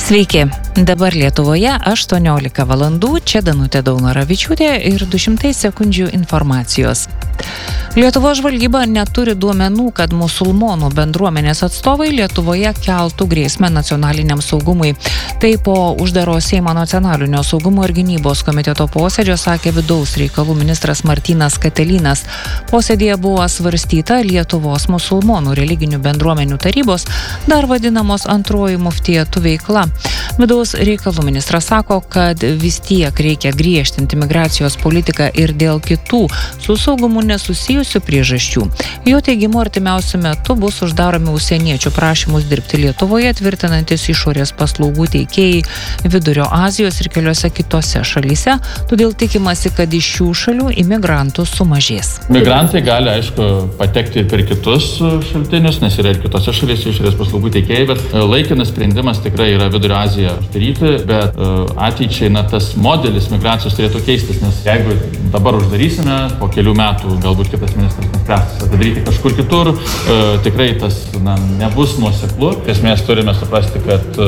Sveiki, dabar Lietuvoje 18 valandų, čia Danutė Daunoravičiūtė ir 200 sekundžių informacijos. Lietuvos žvalgyba neturi duomenų, kad musulmonų bendruomenės atstovai Lietuvoje keltų grėsmę nacionaliniam saugumui. Tai po uždaro Seimo nacionalinio saugumo ir gynybos komiteto posėdžio sakė vidaus reikalų ministras Martynas Katelynas. Posėdėje buvo svarstyta Lietuvos musulmonų religinių bendruomenių tarybos, dar vadinamos antroji muftietų veikla. Vidaus reikalų ministras sako, kad vis tiek reikia griežtinti migracijos politiką ir dėl kitų su saugumu nesusijusių priežasčių. Jo teigimu, artimiausiu metu bus uždaromi užsieniečių prašymus dirbti Lietuvoje, tvirtinantis išorės paslaugų teikėjai Vidurio Azijos ir keliose kitose šalyse, todėl tikimasi, kad iš šių šalių imigrantų sumažės. Migrantai gali, aišku, patekti per kitus šaltinius, nes yra ir kitose šalyse išorės paslaugų teikėjai, bet laikinas sprendimas tikrai yra Vidurio Aziją uždaryti, bet ateičiai tas modelis migracijos turėtų keistis, nes jeigu dabar uždarysime, po kelių metų galbūt kitas ministras nuspręs atidaryti kažkur kitur, tikrai tas nebus nuoseklu. Mes turime suprasti, kad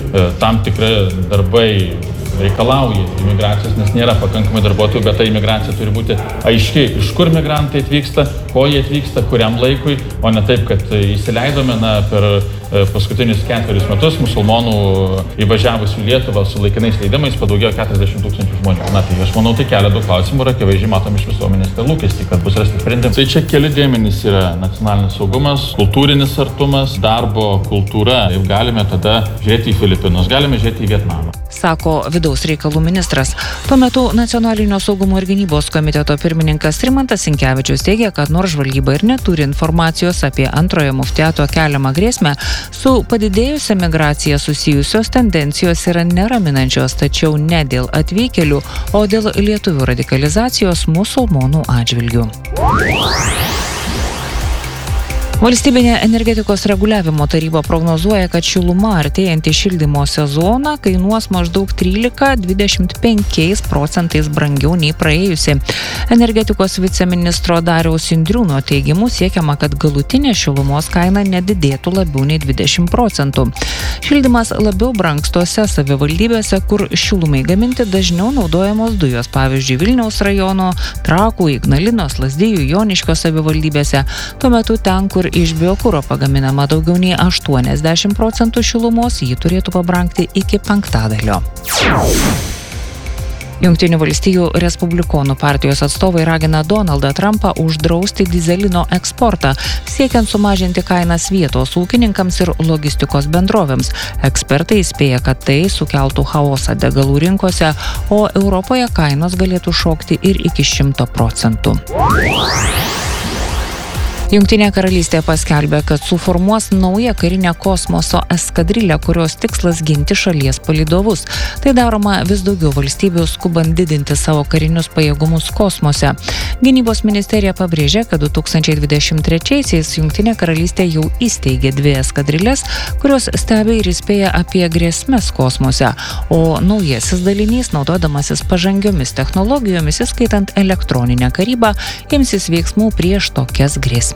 tam tikrai darbai reikalauja imigracijos, nes nėra pakankamai darbuotojų, bet ta imigracija turi būti aiški, iš kur migrantai atvyksta, ko jie atvyksta, kuriam laikui, o ne taip, kad įsileidome per paskutinius 4 metus musulmonų įvažiavusių į Lietuvą su laikinais leidimais padaugėjo 40 000 žmonių. Tai aš manau, tai kelia daug klausimų ir akivaizdžiai matom iš visuomenės lūkestį, kad bus rasti sprendimai. Tai čia keli dėmenys yra nacionalinis saugumas, kultūrinis artumas, darbo kultūra. Ir galime tada žiūrėti į Filipinus, galime žiūrėti į Vietnamą. Sako vidaus reikalų ministras. Tuo metu Nacionalinio saugumo ir gynybos komiteto pirmininkas Rimantas Sinkevičius teigia, kad nors žvalgyba ir neturi informacijos apie antrojo muftiato keliamą grėsmę, su padidėjusia migracija susijusios tendencijos yra neraminančios, tačiau ne dėl atvykėlių, o dėl lietuvių radikalizacijos musulmonų atžvilgių. Valstybinė energetikos reguliavimo taryba prognozuoja, kad šiluma artėjantį šildymo sezoną kainuos maždaug 13–25% brangiau nei praėjusi. Energetikos viceministro Dariaus Indriūno teigimu siekiama, kad galutinė šilumos kaina nedidėtų labiau nei 20%. Šildymas labiau brangs tose savivaldybėse, kur šilumai gaminti dažniau naudojamos dujos, pavyzdžiui, Vilniaus rajono, Trakų, Ignalinos, Lazdijų, Joniškio savivaldybėse. Tuo metu ten, kur iš biokuro pagaminama daugiau nei 80% šilumos, ji turėtų pabrangti iki 5%. Jungtinių valstijų Respublikonų partijos atstovai ragina Donaldą Trumpą uždrausti dyzelino eksportą, siekiant sumažinti kainas vietos ūkininkams ir logistikos bendrovėms. Ekspertai įspėja, kad tai sukeltų chaosą degalų rinkose, o Europoje kainos galėtų šokti ir iki 100%. Jungtinė karalystė paskelbė, kad suformuos naują karinę kosmoso eskadrilę, kurios tikslas ginti šalies palydovus. Tai daroma vis daugiau valstybių skubant didinti savo karinius pajėgumus kosmose. Gynybos ministerija pabrėžė, kad 2023-aisiais Jungtinė karalystė jau įsteigė 2 eskadriles, kurios stebi ir įspėja apie grėsmes kosmose, o naujasis dalinys, naudodamasis pažangiomis technologijomis, įskaitant elektroninę karybą, imsis veiksmų prieš tokias grėsmes.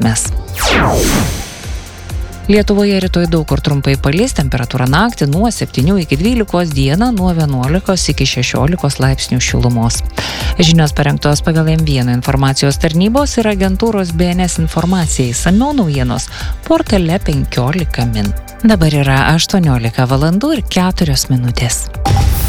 Lietuvoje rytoj daug kur trumpai palis, temperatūra naktį nuo 7 iki 12, dieną nuo 11 iki 16 laipsnių šilumos. Žinios parengtos pagal M1 informacijos tarnybos ir agentūros BNS informacijai. Išsamiau naujienos portale 15 min. Dabar yra 18 valandų ir 4 minutės.